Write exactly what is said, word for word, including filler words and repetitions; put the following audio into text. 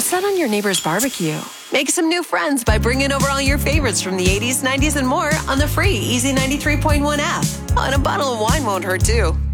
What's that on your neighbor's barbecue? Make some new friends by bringing over all your favorites from the eighties, nineties, and more on the free Easy ninety-three point one app. Oh, and a bottle of wine won't hurt, too.